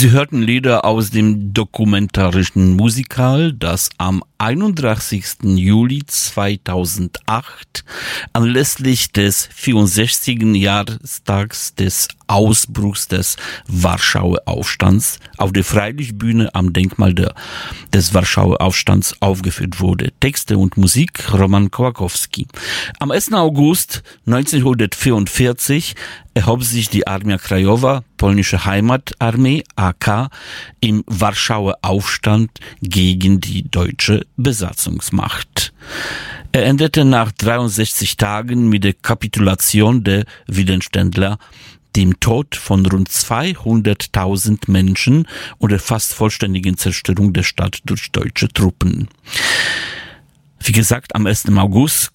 Sie hörten Lieder aus dem dokumentarischen Musikal, das am 31. Juli 2008 anlässlich des 64. Jahrestags des Ausbruchs des Warschauer Aufstands auf der Freilichtbühne am Denkmal des Warschauer Aufstands aufgeführt wurde. Texte und Musik Roman Kołakowski. Am 1. August 1944 erhob sich die Armia Krajowa, polnische Heimatarmee, AK, im Warschauer Aufstand gegen die deutsche Besatzungsmacht. Er endete nach 63 Tagen mit der Kapitulation der Widerständler, dem Tod von rund 200.000 Menschen und der fast vollständigen Zerstörung der Stadt durch deutsche Truppen. Wie gesagt, am 1. August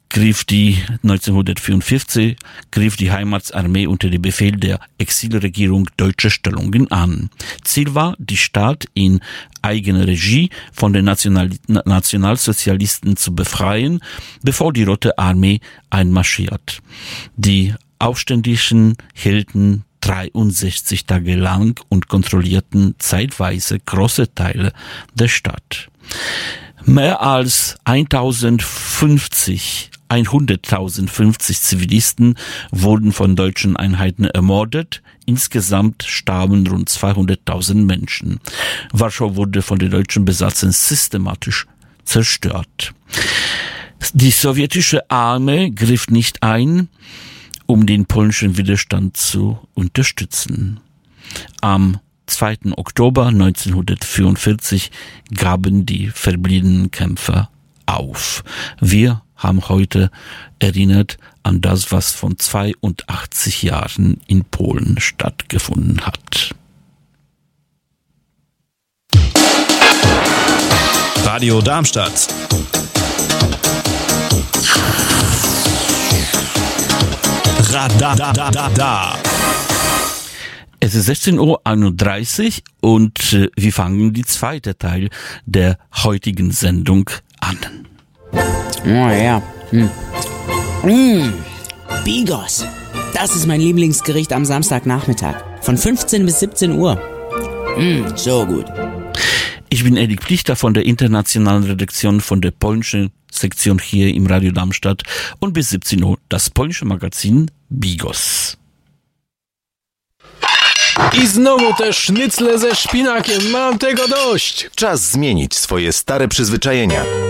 1944 griff die Heimatsarmee unter dem Befehl der Exilregierung deutsche Stellungen an. Ziel war, die Stadt in eigener Regie von den Nationalsozialisten zu befreien, bevor die Rote Armee einmarschiert. Die Aufständischen hielten 63 Tage lang und kontrollierten zeitweise große Teile der Stadt. Mehr als 150 Zivilisten wurden von deutschen Einheiten ermordet. Insgesamt starben rund 200.000 Menschen. Warschau wurde von den deutschen Besatzern systematisch zerstört. Die sowjetische Armee griff nicht ein, um den polnischen Widerstand zu unterstützen. Am 2. Oktober 1944 gaben die verbliebenen Kämpfer auf. Wir haben heute erinnert an das, was vor 82 Jahren in Polen stattgefunden hat. Radio Darmstadt. Radar. Es ist 16:31 Uhr und wir fangen die zweite Teil der heutigen Sendung an. Oh ja. Bigos. Das ist mein Lieblingsgericht am Samstagnachmittag. Von 15 bis 17 Uhr. So gut. Ich bin Erik Plichter von der internationalen Redaktion von der polnischen Sektion hier im Radio Darmstadt und bis 17 Uhr das polnische Magazin Bigos. I znowu te sznycle ze szpinakiem, mam tego dość! Czas zmienić swoje stare przyzwyczajenia.